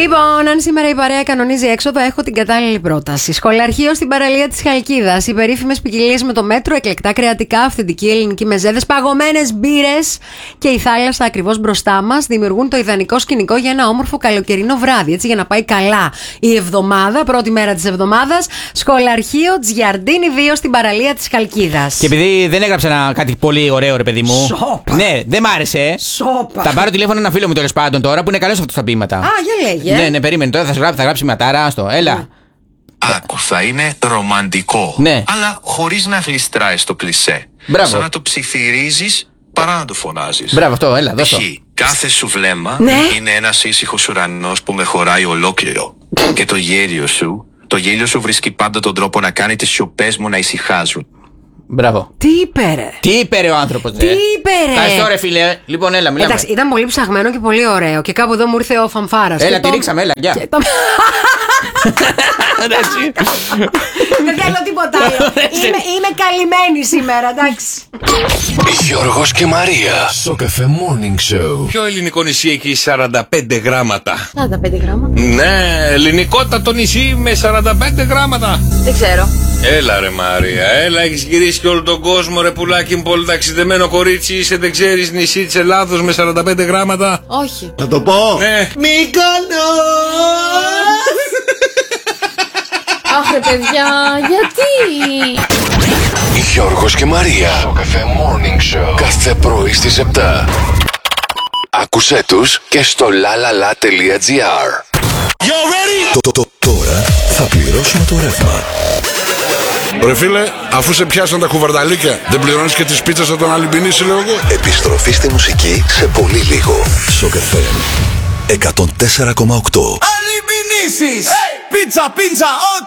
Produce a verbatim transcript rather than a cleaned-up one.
Λοιπόν, αν σήμερα η παρέα κανονίζει έξοδο, έχω την κατάλληλη πρόταση. Σχολαρχείο στην παραλία της Χαλκίδας. Οι περίφημες ποικιλίες με το μέτρο, εκλεκτά κρεατικά, αυθεντική ελληνική μεζέδες, παγωμένες μπύρες και η θάλασσα ακριβώς μπροστά μας δημιουργούν το ιδανικό σκηνικό για ένα όμορφο καλοκαιρινό βράδυ. Έτσι, για να πάει καλά η εβδομάδα, πρώτη μέρα της εβδομάδας, σχολαρχείο Τζιαρντίνι δύο στην παραλία της Χαλκίδας. Και επειδή δεν έγραψε ένα κάτι πολύ ωραίο, ρε παιδί μου. Σόπα. Ναι, δεν μ' άρεσε. Σόπα. Θα πάρω τηλέφωνο ένα φίλο μου τέλος πάντων τώρα που είναι καλός αυτό στα ποίηματα. Α, για λέγε. Ναι, ναι, περίμενε τώρα, θα σου γράψει, θα γράψει ματάρα, άστο, έλα. Άκου, θα είναι ρομαντικό. Ναι. Αλλά χωρίς να γλιστράει το κλισέ. Μπράβο. Σαν να το ψιθυρίζεις παρά να το φωνάζεις. Μπράβο, αυτό, έλα, δώσ' το. Π.χ. κάθε σου βλέμμα Ναι. είναι ένας ήσυχος ουρανός που με χωράει ολόκληρο. Και το γέλιο σου, το γέλιο σου βρίσκει πάντα τον τρόπο να κάνει τις σιωπές μου να ησυχάζουν. Μπράβο. Τι είπε, ρε. Τι είπε ρε ο άνθρωπος, Τι είπε, ρε. Ευχαριστώ, ρε φίλε. Λοιπόν, έλα, μιλάμε. Εντάξει, ήταν πολύ ψαγμένο και πολύ ωραίο. Και κάπου εδώ μου ήρθε ο φανφάρας. Έλα, Και τη το- ρίξαμε, έλα, γεια. και το- Δεν θέλω τίποτα άλλο. Είμαι, είμαι καλυμμένη σήμερα, εντάξει. Γιώργος και Μαρία. Σοκαφέ Morning Show. Ποιο ελληνικό νησί έχει σαράντα πέντε γράμματα? σαράντα πέντε γράμματα. Ναι, ελληνικότατο νησί με σαράντα πέντε γράμματα. Δεν ξέρω. Έλα ρε Μαρία, έλα, έχεις γυρίσει και όλο τον κόσμο ρε πουλάκι μου, πολύ ταξιδεμένο κορίτσι, είσαι, δεν ξέρεις νησί της Ελλάδος με σαράντα πέντε γράμματα? Όχι. Θα το πω. Ναι. Αχ, ρε παιδιά, γιατί. Γιώργος και Μαρία. Σοκαφέ Morning Show. Κάθε πρωί στις επτά. Άκουσέ τους και στο lalala.gr. Το, το, το, τώρα θα πληρώσουμε το ρεύμα. Ρε φίλε, αφού σε πιάσαν τα κουβαρνταλίκια, δεν πληρώνεις και τις πίτσες θα τον αλυμπινίσει, λέω εγώ. Επιστροφή στη μουσική σε πολύ λίγο. Σοκαφέ εκατόν τέσσερα κόμμα οκτώ. Αλυμπινήσεις! Πίτσα, πίτσα,